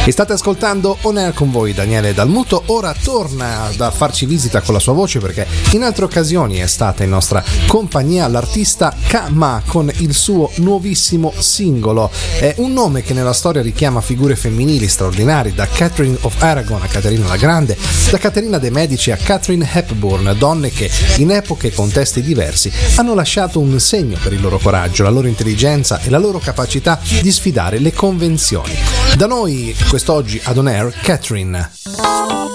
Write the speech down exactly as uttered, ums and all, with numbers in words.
E state ascoltando On Air con voi Daniele Dalmuto. Ora torna a farci visita con la sua voce, perché in altre occasioni è stata in nostra compagnia l'artista Kama con il suo nuovissimo singolo. È un nome che nella storia richiama figure femminili straordinarie, da Catherine of Aragon a Caterina la Grande, da Caterina de' Medici a Katharine Hepburn, donne che in epoche e contesti diversi hanno lasciato un segno per il loro coraggio, la loro intelligenza e la loro capacità di sfidare le convenzioni. Da noi quest'oggi ad On Air, Catherine.